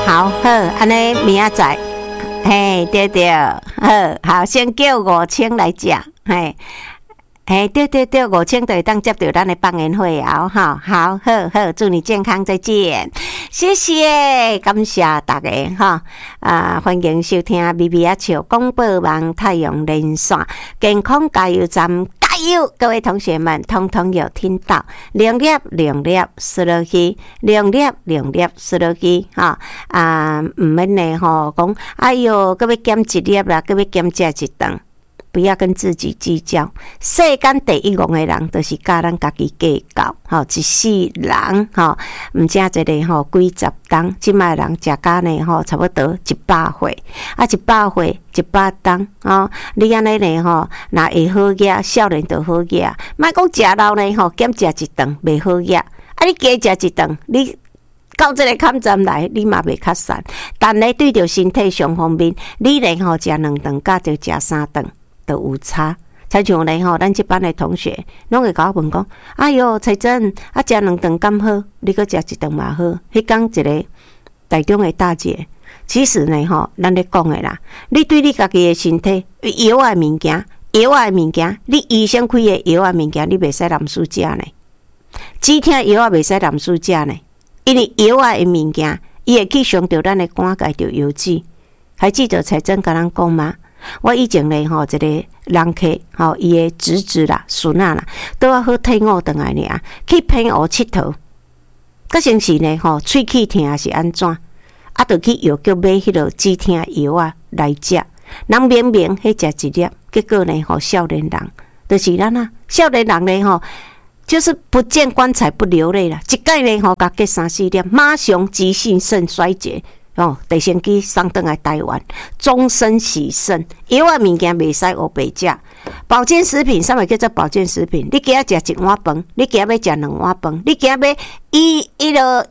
好，好，安尼明仔载，嘿，对对，好，先叫5000来食，嘿。对对对，5000就会当接到咱的放烟会哦，哈，好，好，好，祝你健康，再见，谢谢，感谢大家哈，欢迎收听咪咪啊笑广播网太阳连线健康加油站，加油！各位同学们，通通有听到，两粒输落去，两粒输落去，哈，唔免呢吼，讲，哎哟，搁要减一粒啦，搁要减食一顿。不要跟自己计较，世间第一戆的人，就是甲咱家己计较。吼，一世人吼，毋正一个吼几十冬，即卖人食甲呢吼，差不多100岁，100岁100冬哦。你安尼呢吼，若会好野，少年就好野。莫讲食老呢吼，减食一顿袂好野。你加食一顿，你到这个坎站来，你嘛袂较瘦。但咧对着身体上方面，你呢吼食2顿，甲着食3顿。都有差，才像咧吼，咱这班的同学拢会甲我问讲：“哎哟，彩珍啊，食2顿敢好？你搁食1顿嘛好？”迄讲一个台中的大姐，其实呢吼，咱咧讲的啦，你对你家己的身体药的物件，你医生开的药的物件，你袂使蓝素食呢。止痛药也袂使蓝素食呢，因为药的物件，伊会去伤到咱的肝界着药剂。还记得彩珍甲咱讲吗？我以前咧吼，一个人客吼，伊的侄子啦、孙仔啦，都要好退伍转来尔，去澎湖佚佗。个先是呢吼，喙齿疼还是安怎？就去药局买迄落止痛药来食。人明明迄食一粒，结果呢吼，少年人就是咱少年人咧吼，就是不见棺材不流泪啦。一盖呢吼，甲结3-4粒，马上急性肾衰竭。第先机送转来台湾，终身洗肾。药啊物件袂使黑白食，保健食品啥物叫做保健食品？你今仔食1碗饭，你今仔要食2碗饭，你今仔要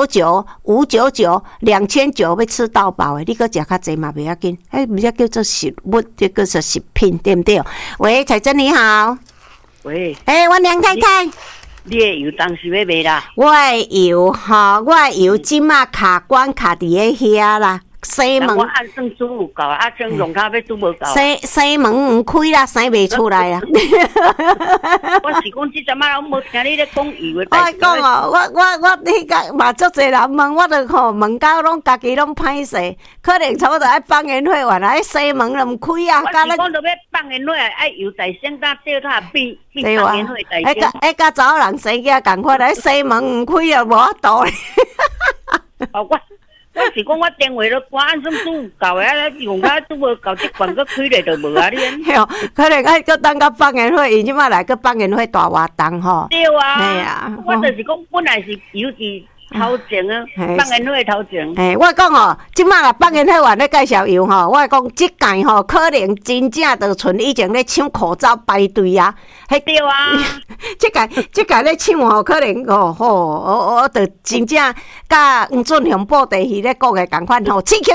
199、599、2900要吃到饱的，你搁食较济嘛袂要紧。毋则叫做食物，这个是食品，对不对？喂，彩珍你好。 喂。 我梁太太。 你的油当时要卖啦？ 我的油吼，我的油即马卡关卡伫咧遐啦，西门。 我按算煮有够，算用卡要煮无够。 西门毋开啦，生袂出来啦。 我是讲即阵仔，我无听你咧讲油的代志。我讲哦，我迄个嘛，足侪人问，我著吼问到拢家己拢歹势，可能差不多爱放烟火完啦，西门都毋开啊。 我是讲着要放烟火，爱油在先搭吊塔比放烟火在先。 甲查某人生囝共款来，西门毋开啊，无法度咧。 我是讲我电话都关，按算煮有够的，用到煮无够，这罐搁开咧就无啊！你可能爱搁等到放烟火，伊即马来搁放烟火大活动吼。 对啊，系啊，我就是讲本来是尤其头前啊，放烟火头前。 我讲哦，即马啦放烟火完咧介绍油吼，我讲即届吼可能真正就剩以前咧抢口罩排队啊， 迄对啊。 即届咧抢吼，可能我就真正甲黄俊雄报地戏咧讲的共款吼，刺激。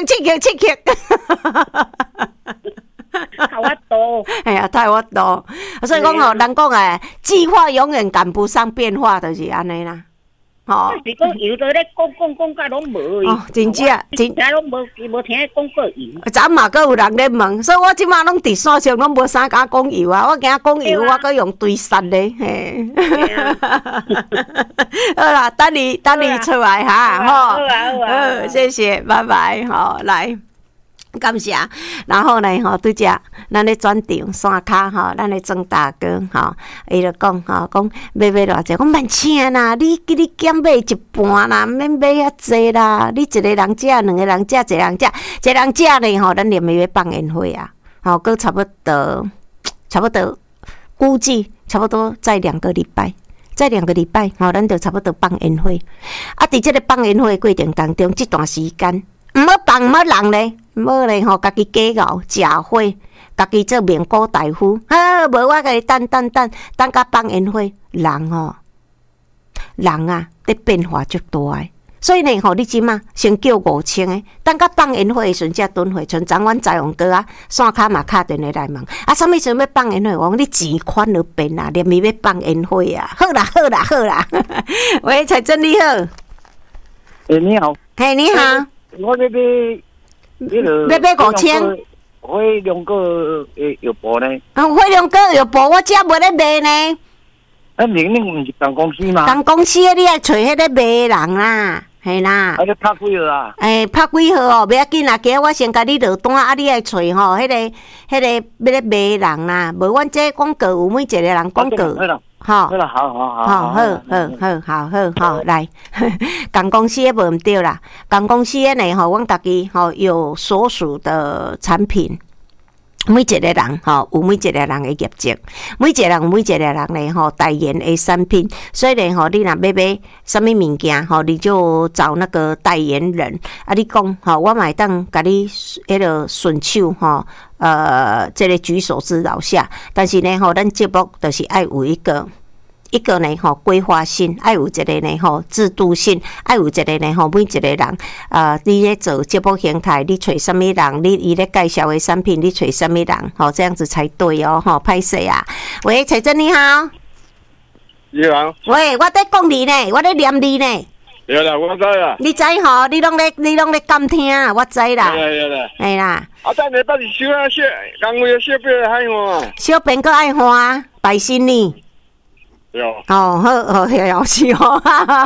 太我多， 哎呀，太我多，所以讲吼，人讲诶，计划永远赶不上变化，就是安尼啦。 是讲油在咧讲甲拢无哦，真正拢无听讲过油。 昨嘛阁有人咧问，所以我即马拢伫线上拢无啥敢讲油啊，我惊讲油，我阁用对杀咧，嘿。好啦，等你出来哈，好，谢谢，拜拜，好，来。感谢，然后呢，拄只咱咧转场山骹吼，咱咧庄大哥吼，伊就讲吼，讲买偌济，讲万千啦，你减买一半啦，免买遐济啦，你一个人食，2个人食，一个人食呢吼，咱连要放烟火啊，好，搁差不多，估计差不多在2个礼拜。在2个礼拜，咱就差不多放烟火。伫这个放烟火的过程当中，这段时间。毋要放，毋要人咧，无咧吼，家己假熬食火，家己做面锅大夫。无我甲你等甲放烟火，人啊，伫变化足大诶。所以呢，你即马先叫5000诶，等甲放烟火诶时阵才蹲回。像昨晚财王哥线骹嘛敲电话来问，啥物时要放烟火？我讲你钱款都变啊，连咪要放烟火啊！好啦。喂，彩珍你好。 你好。 嘿，你好。 我那边要买5000。 灰龙哥有薄呢？ 灰龙哥有薄，我遮无咧卖呢。 明明不是办公司吗？ 办公司你爱找迄个卖人啦，系啦。 你拍几号啊？ 拍几号哦？不要紧啦，今我先甲你落单，你爱找吼，迄个要咧卖人啦。无阮这广告有每一个人广告。好， 好了， 好，来，公公司也无毋对啦。公公司呢，吼，阮家己吼有所属的产品，每一个人吼有每一个人的业绩，每一个人呢吼代言的产品，所以呢吼，你若要买什么物件吼，你就找那个代言人啊。你讲吼，我嘛会当甲你迄个顺手吼。这个举手之劳下，但是呢，吼，咱节目就是爱有一个呢，吼，规划性，爱有一个呢，吼，制度性，爱有一个呢，吼，每一个人，你咧做节目形态，你找什么人，伊咧介绍的产品，你找什么人，吼，这样子才对哦，吼，歹势啊！喂，彩珍你好， 你好， 喂，我在讲你呢，我在念你呢。 有啦，我知啦。 你知吼？你拢咧监听啊？我知啦。 有啦。 系啦。 等下到底小啊小，工会小编爱换。 小编个爱换，拜新年。 有。 好，是哦。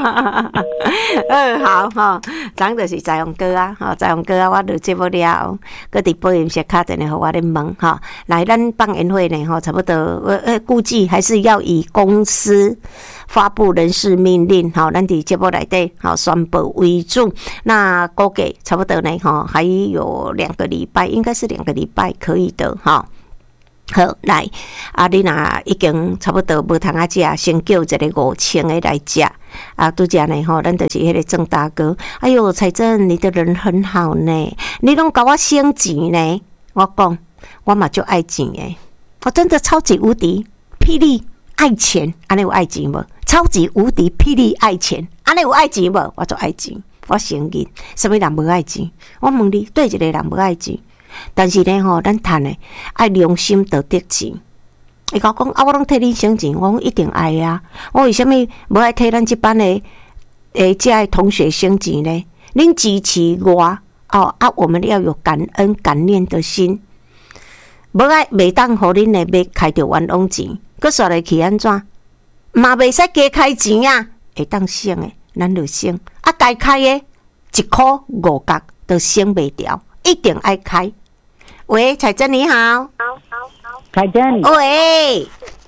好吼，咱就是在用歌啊，在用歌啊，我录节目了，搁伫播音室敲电话互我咧问吼。来，咱放宴会呢，差不多，估计还是要以公司发布人事命令，好，咱伫节目内底好宣布为主。那估计差不多呢，还有2个礼拜，应该是2个礼拜可以的，哈。好，来，你若已经差不多无通啊食，先叫一个5000的来食。拄则呢吼，咱就是迄个郑大哥。哎哟，彩珍，你的人很好呢，你拢甲我省钱呢。我讲，我嘛就爱钱诶，我真的超级无敌霹雳爱钱，安尼有爱钱无？超级无敌霹雳爱钱，安尼有爱钱无？我就爱钱，我承认，什么人无爱钱？我问你，对一个人无爱钱？但是呢，吼，咱趁诶爱良心得得钱。伊甲我讲，我拢替你省钱，我讲一定爱啊！我为什么无爱替咱这班的这同学省钱呢？恁支持我我们要有感恩感念的心，无爱袂当互恁的要开着冤枉钱，佮煞来去安怎？嘛袂使加开钱啊！会当省诶，咱就省该开诶1块5角都省袂掉，一定爱开。喂，彩珍你好， 彩珍， 喂，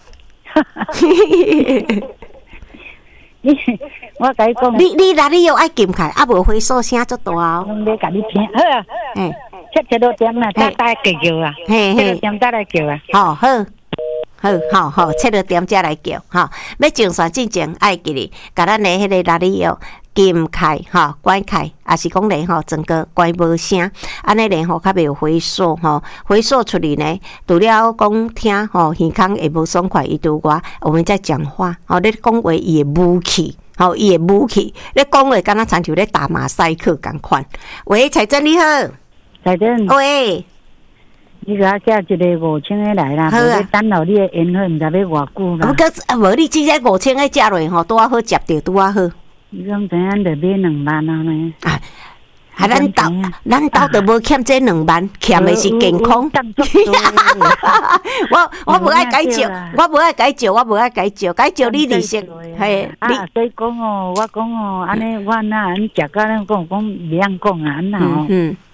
我甲你讲， 你哪里有爱金开？无回数声足大哦。 我咧甲你听，好啊，七多点啦，再叫啊，七多点再来叫啊， 好，七多点再来叫，要精算进前爱记哩，甲咱的迄个哪里有？金开关开，也是讲咧整个关无声，安尼咧较袂有回数回数出去呢，除了讲听耳孔会无爽快，伊拄我们在讲话咧讲话伊会武器伊会武器，咧讲话敢若亲像咧打马赛克共款。喂，彩珍你好， 彩珍， 喂， 你甲我叫一个5000的来啦，无咧等候你的缘分，毋知要偌久啦。 无你即个5000的食落拄啊好食着，拄啊好。 你讲怎样就买2万啊呢？ 咱兜都无欠这2万，欠的是健康。我无爱改借，我无爱改借你利息。嘿， 所以讲我讲安尼我安食甲咱讲袂晓讲啊，安那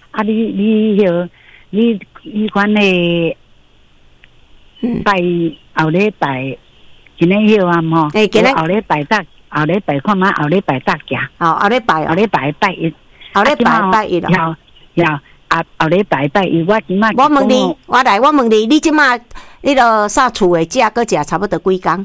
你款的拜后礼拜，今日休啊吼，后礼拜得。后礼拜看嘛，后礼拜搭行。后礼拜拜一， 后礼拜拜一咯。要后礼拜拜一，我即马。 我问你，你即马你落啥厝诶？食搁食差不多几工？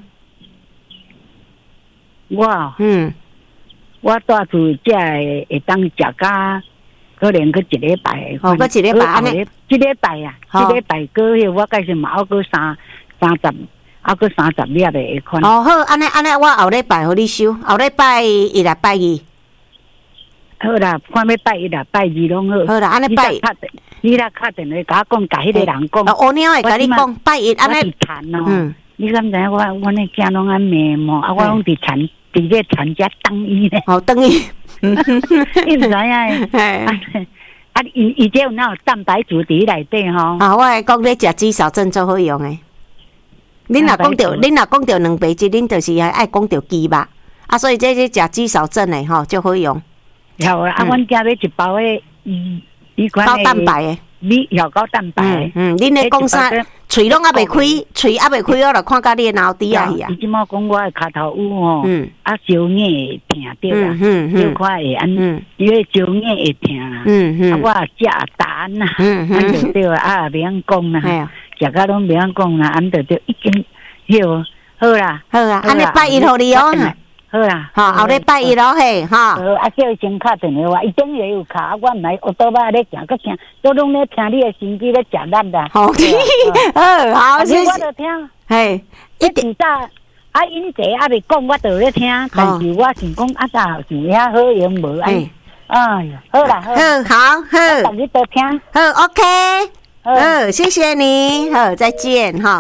我住厝食会当食甲，可能搁1礼拜。 搁1礼拜安尼。 1礼拜啊，1礼拜过迄我计是嘛，还搁30。搁30粒的会款。 好，安尼，我后礼拜互你收，后礼拜1来拜2。 好啦，看要拜1啦，拜2拢好。 好啦，安尼拜。 你啦敲电话甲我讲，甲迄个人讲。 乌鸟会甲你讲拜1，安尼。 你敢知我那囝拢安骂嘛？我拢伫田，伫咧田家等伊咧。 等伊。 你唔知影伊这有哪有蛋白质伫内底吼？ 我会讲你食肌少症最好用诶。恁若讲到两白质，恁就是爱讲到鸡肉所以这食肌少症诶吼就好用。 有阮家买一包诶， 高蛋白诶。 你有高蛋白， 恁咧讲啥？喙拢还未开，我就看到你脑底啊去啊！ 伊即马讲我脚头有吼，烧眼会疼对啦，小块会安，因为烧眼会疼啦，我食蛋啦，安就对啊，袂晓讲啦，食到拢袂晓讲啦，安就对已经晓好啦， 安尼拜一互你哦。 好啦， 后礼拜一咯嘿， 叫伊先敲电话，伊等下有敲，我唔来，我倒摆咧行，佮听，都拢咧听你的心机咧食咱啦。好， 谢谢。 我就听， 嘿， 一直早因姐还未讲，我就咧听，但是我想讲早有遐好用无哎呀，好啦， 好， 等你多听， OK，谢谢你，再见哈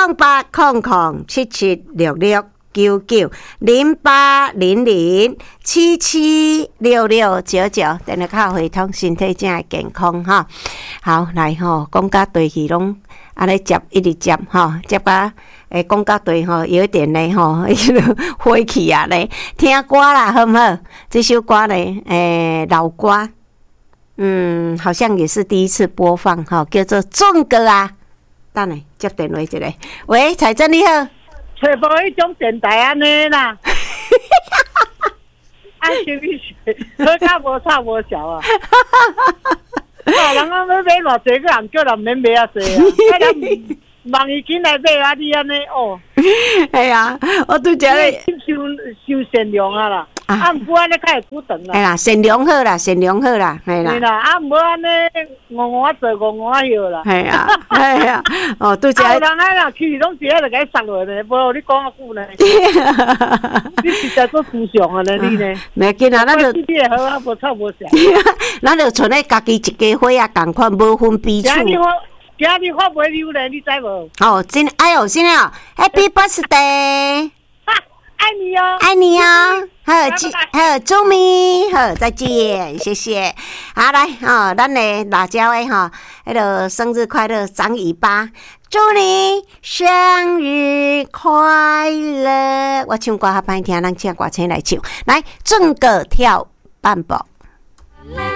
，0800776699，0800776699，电话卡回通，身体正会健康哈。好，来讲到对去拢安尼接，一直接接到讲到对有一点咧火气啊咧，听歌啦好唔好？这首歌咧老歌，好像也是第一次播放叫做壮歌啊。等下接电话一个，喂，彩珍你好。 找无迄种电台安尼啦，是不是？好较无吵无笑啊！人讲要买偌济个人叫人免买啊济啊，望伊紧来买啊！你安尼哦， 哎呀，我拄则咧收善良啊啦，毋过安尼较会久长啦。 哎啦，善良好啦，善良好啦，系啦。 是啦，毋好安尼我做我晓啦。 系啊，系啊，拄则。 有人啊啦，去拢是迄个甲伊杀落呢，无你讲啊久呢。你实在做思想啊呢，你呢？ 袂紧啊，咱就你也好啊，无吵无笑。 咱就剩咧家己一家伙啊，共款无分彼此。 今日发袂溜咧，你知无？ 真哎呦，真哦 ，Happy Birthday！ 爱你哦， 爱你哦，好，祝你好，再见，谢谢。好来咱的辣椒的迄个生日快乐长尾巴，祝你生日快乐。我唱歌较歹听，咱请歌星来唱，来正个跳半步。